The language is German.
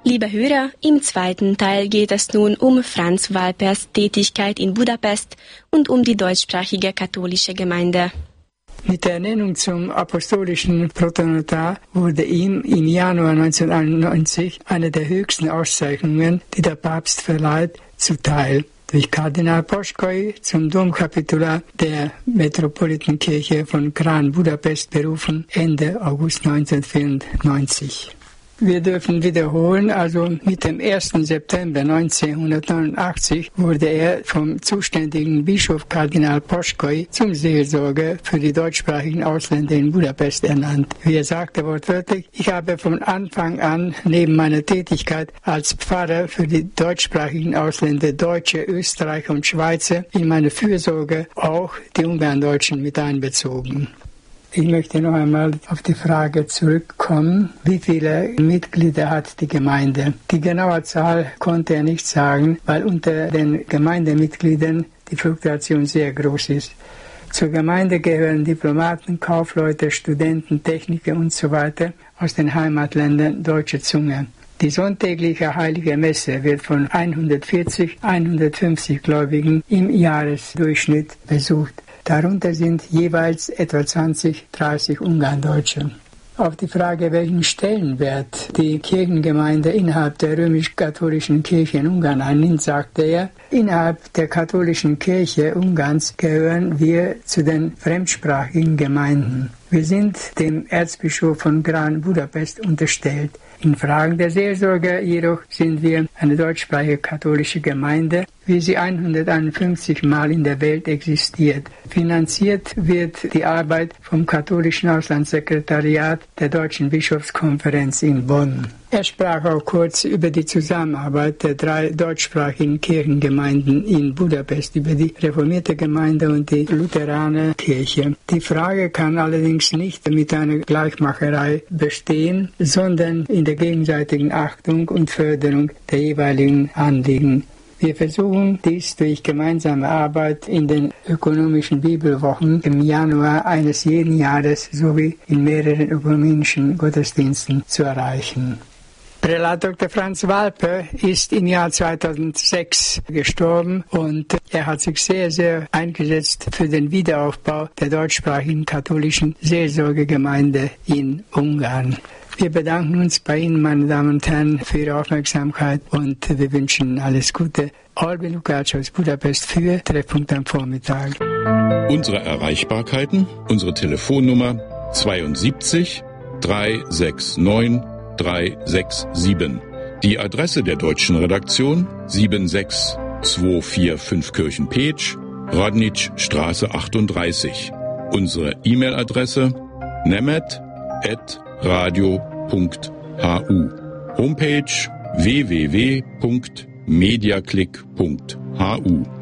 Liebe Hörer, im zweiten Teil geht es nun um Franz Walpers Tätigkeit in Budapest und um die deutschsprachige katholische Gemeinde. Mit der Ernennung zum apostolischen Protonotar wurde ihm im Januar 1991 eine der höchsten Auszeichnungen, die der Papst verleiht, zuteil. Durch Kardinal Poschkoi zum Domkapitular der Metropolitenkirche von Kran Budapest berufen, Ende August 1994. Wir dürfen wiederholen, also mit dem 1. September 1989 wurde er vom zuständigen Bischof Kardinal Poschkoi zum Seelsorger für die deutschsprachigen Ausländer in Budapest ernannt. Wie er sagte wortwörtlich, ich habe von Anfang an neben meiner Tätigkeit als Pfarrer für die deutschsprachigen Ausländer Deutsche, Österreicher und Schweizer in meine Fürsorge auch die Ungarndeutschen mit einbezogen. Ich möchte noch einmal auf die Frage zurückkommen, wie viele Mitglieder hat die Gemeinde? Die genaue Zahl konnte er nicht sagen, weil unter den Gemeindemitgliedern die Fluktuation sehr groß ist. Zur Gemeinde gehören Diplomaten, Kaufleute, Studenten, Techniker usw. aus den Heimatländern deutscher Zunge. Die sonntägliche Heilige Messe wird von 140-150 Gläubigen im Jahresdurchschnitt besucht. Darunter sind jeweils etwa 20-30 Ungarndeutsche. Auf die Frage, welchen Stellenwert die Kirchengemeinde innerhalb der römisch-katholischen Kirche in Ungarn einnimmt, sagte er, innerhalb der katholischen Kirche Ungarns gehören wir zu den fremdsprachigen Gemeinden. Wir sind dem Erzbischof von Kran Budapest unterstellt. In Fragen der Seelsorge jedoch sind wir eine deutschsprachige katholische Gemeinde, wie sie 151 Mal in der Welt existiert. Finanziert wird die Arbeit vom katholischen Auslandssekretariat der Deutschen Bischofskonferenz in Bonn. Er sprach auch kurz über die Zusammenarbeit der 3 deutschsprachigen Kirchengemeinden in Budapest, über die reformierte Gemeinde und die Lutheranerkirche. Die Frage kann allerdings nicht mit einer Gleichmacherei bestehen, sondern in der gegenseitigen Achtung und Förderung der jeweiligen Anliegen. Wir versuchen dies durch gemeinsame Arbeit in den ökumenischen Bibelwochen im Januar eines jeden Jahres sowie in mehreren ökumenischen Gottesdiensten zu erreichen. Prälat Dr. Franz Walper ist im Jahr 2006 gestorben und er hat sich sehr, sehr eingesetzt für den Wiederaufbau der deutschsprachigen katholischen Seelsorgegemeinde in Ungarn. Wir bedanken uns bei Ihnen, meine Damen und Herren, für Ihre Aufmerksamkeit und wir wünschen alles Gute. Albin Lukács aus Budapest für Treffpunkt am Vormittag. Unsere Erreichbarkeiten, unsere Telefonnummer 72 369 367. Die Adresse der deutschen Redaktion 76245 Kirchenpeetsch, Radničstraße 38. Unsere E-Mail-Adresse nemet@radio.hu. Homepage www.mediaclick.hu.